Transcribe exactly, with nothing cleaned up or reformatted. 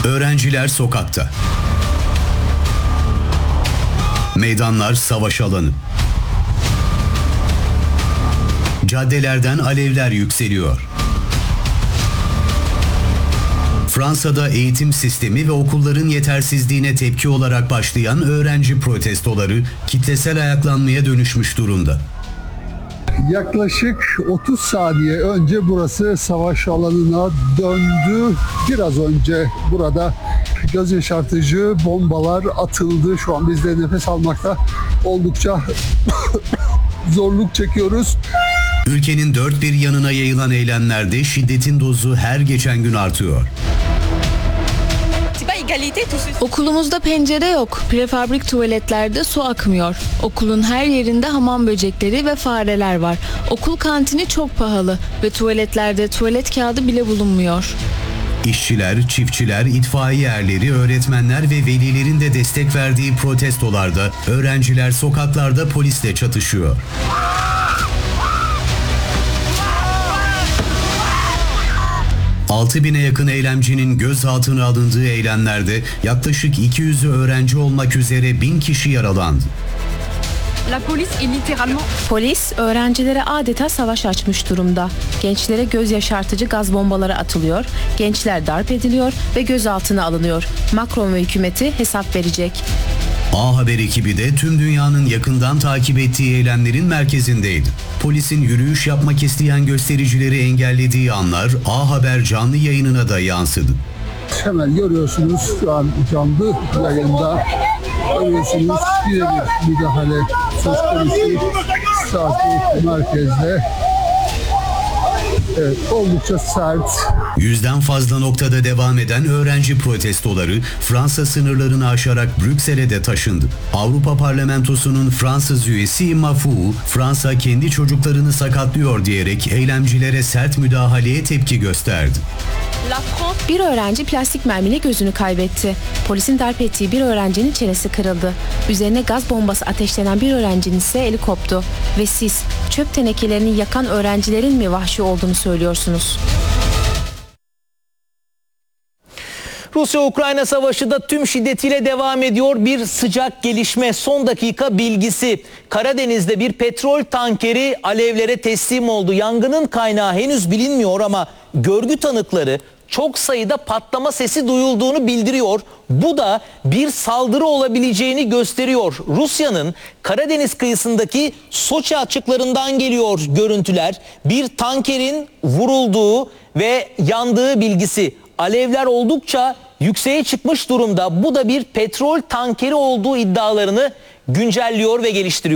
Öğrenciler sokakta. Meydanlar savaş alanı. Caddelerden alevler yükseliyor. Fransa'da eğitim sistemi ve okulların yetersizliğine tepki olarak başlayan öğrenci protestoları kitlesel ayaklanmaya dönüşmüş durumda. Yaklaşık otuz saniye önce burası savaş alanına döndü. Biraz önce burada göz yaşartıcı bombalar atıldı. Şu an biz de nefes almakta oldukça zorluk çekiyoruz. Ülkenin dört bir yanına yayılan eylemlerde şiddetin dozu her geçen gün artıyor. Okulumuzda pencere yok. Prefabrik tuvaletlerde su akmıyor. Okulun her yerinde hamam böcekleri ve fareler var. Okul kantini çok pahalı ve tuvaletlerde tuvalet kağıdı bile bulunmuyor. İşçiler, çiftçiler, itfaiye erleri, öğretmenler ve velilerin de destek verdiği protestolarda öğrenciler sokaklarda polisle çatışıyor. altı bine yakın eylemcinin gözaltına alındığı eylemlerde yaklaşık iki yüzü öğrenci olmak üzere bin kişi yaralandı. Polis öğrencilere adeta savaş açmış durumda. Gençlere göz yaşartıcı gaz bombaları atılıyor, gençler darp ediliyor ve gözaltına alınıyor. Macron ve hükümeti hesap verecek. A Haber ekibi de tüm dünyanın yakından takip ettiği eylemlerin merkezindeydi. Polisin yürüyüş yapmak isteyen göstericileri engellediği anlar A Haber canlı yayınına da yansıdı. Hemen görüyorsunuz şu an canlı yayında görüyorsunuz yine bir müdahale söz konusu saati merkezde. Evet, oldukça sert. Yüzden fazla noktada devam eden öğrenci protestoları Fransa sınırlarını aşarak Brüksel'e de taşındı. Avrupa Parlamentosu'nun Fransız üyesi Mafou, Fransa kendi çocuklarını sakatlıyor diyerek eylemcilere sert müdahaleye tepki gösterdi. Bir öğrenci plastik mermiyle gözünü kaybetti. Polisin darp ettiği bir öğrencinin çenesi kırıldı. Üzerine gaz bombası ateşlenen bir öğrencinin ise eli koptu. Ve siz çöp tenekelerini yakan öğrencilerin mi vahşi olduğunu söylüyorsunuz? Rusya-Ukrayna savaşı da tüm şiddetiyle devam ediyor. Bir sıcak gelişme, son dakika bilgisi. Karadeniz'de bir petrol tankeri alevlere teslim oldu. Yangının kaynağı henüz bilinmiyor ama görgü tanıkları çok sayıda patlama sesi duyulduğunu bildiriyor. Bu da bir saldırı olabileceğini gösteriyor. Rusya'nın Karadeniz kıyısındaki Soçi açıklarından geliyor görüntüler. Bir tankerin vurulduğu ve yandığı bilgisi. Alevler oldukça yükseğe çıkmış durumda. Bu da bir petrol tankeri olduğu iddialarını güncelliyor ve geliştiriyor.